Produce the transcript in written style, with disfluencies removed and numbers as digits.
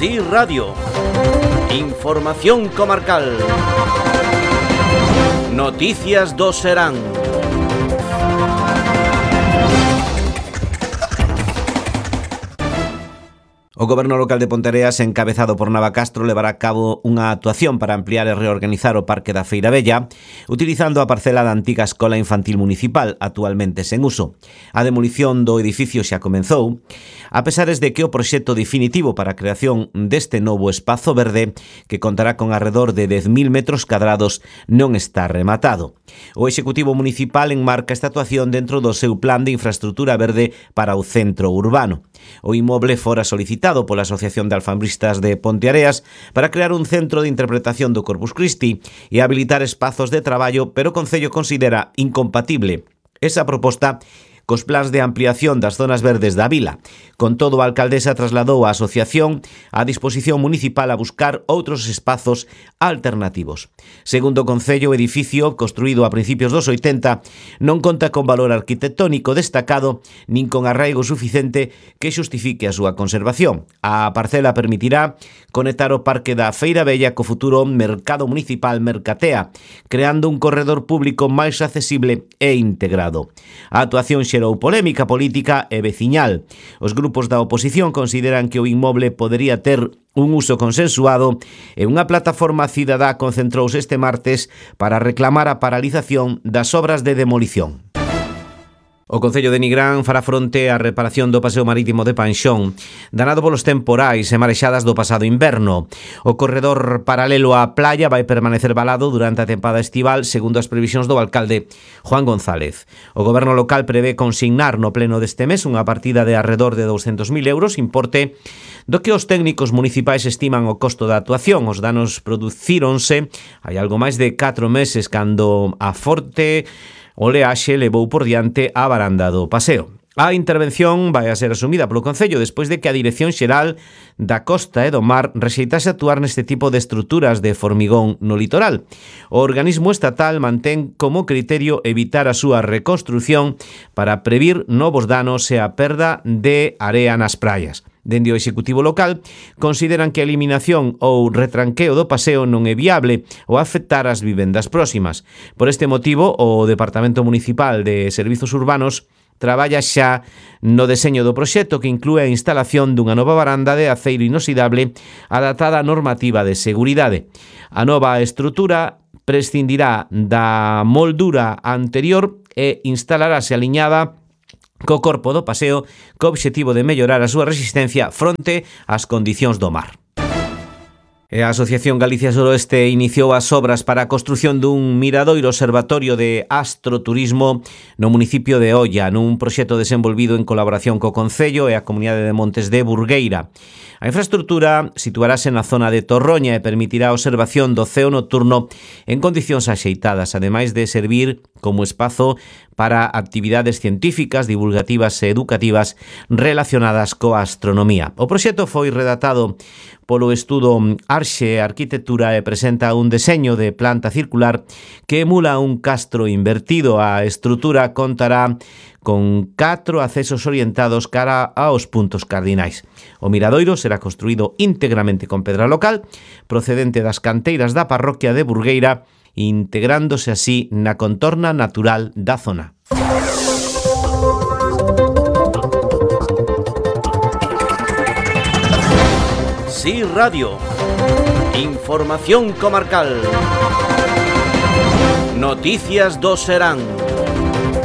Sí Radio. Información comarcal. Noticias do Serán. O Goberno local de Ponteareas, encabezado por Nava Castro, levará a cabo unha actuación para ampliar e reorganizar o Parque da Feira Bella, utilizando a parcela da antiga Escola Infantil Municipal, actualmente sen uso. A demolición do edificio xa comenzou, a pesares de que o proxecto definitivo para a creación deste novo espazo verde, que contará con arredor de 10.000 metros cadrados, non está rematado. O Executivo Municipal enmarca esta actuación dentro do seu plan de infraestructura verde para o centro urbano. O inmoble fora solicitado pola Asociación de Alfambristas de Ponteareas para crear un centro de interpretación do Corpus Christi e habilitar espazos de traballo, pero o Concello considera incompatible esa proposta cos plans de ampliación das zonas verdes da vila. Con todo, a alcaldesa trasladou a asociación á disposición municipal a buscar outros espazos alternativos. Segundo o Concello, o edificio, construído a principios dos 80, non conta con valor arquitectónico destacado nin con arraigo suficiente que xustifique a súa conservación. A parcela permitirá conectar o Parque da Feira Bella co futuro Mercado Municipal Mercatea, creando un corredor público máis accesible e integrado. A actuación xerou polémica política e veciñal. Os grupos da oposición consideran que o inmoble podería ter un uso consensuado e unha plataforma cidadá concentrouse este martes para reclamar a paralización das obras de demolición. O Concello de Nigrán fará fronte á reparación do paseo marítimo de Panxón, danado polos temporais e marexadas do pasado inverno. O corredor paralelo á playa vai permanecer valado durante a tempada estival, segundo as previsións do alcalde Juan González. O Goberno local prevé consignar no pleno deste mes unha partida de arredor de 200.000 euros, importe do que os técnicos municipais estiman o costo da actuación. Os danos producíronse hai algo máis de 4 meses cando a forte oleaxe levou por diante a varanda do paseo. A intervención vai a ser asumida polo Concello despois de que a Dirección Xeral da Costa e do Mar rexeitase actuar neste tipo de estruturas de formigón no litoral. O organismo estatal mantén como criterio evitar a súa reconstrución para previr novos danos e a perda de area nas praias. Dende o Executivo local, consideran que a eliminación ou retranqueo do paseo non é viable ou afectar as vivendas próximas. Por este motivo, o Departamento Municipal de Servizos Urbanos traballa xa no deseño do proxecto que inclúe a instalación dunha nova varanda de aceiro inoxidable adaptada á normativa de seguridade. A nova estrutura prescindirá da moldura anterior e instalarase aliñada co corpo do paseo co obxectivo de mellorar a súa resistencia fronte ás condicións do mar. E a Asociación Galicia Suroeste iniciou as obras para a construción dun miradoiro observatorio de astroturismo no municipio de Oia, nun proxecto desenvolvido en colaboración co Concello e a Comunidade de Montes de Burgueira. A infraestructura situarase na zona de Torroña e permitirá a observación do ceo nocturno en condicións axeitadas, ademais de servir como espazo para actividades científicas, divulgativas e educativas relacionadas coa astronomía. O proxecto foi redactado polo estudo Arxe Arquitectura e presenta un deseño de planta circular que emula un castro invertido. A estrutura contará con 4 accesos orientados cara aos puntos cardinais. O miradoiro será construído íntegramente con pedra local, procedente das canteiras da parroquia de Burgueira, integrándose así na contorna natural da zona. Sí Radio. Información comarcal. Noticias do Serán.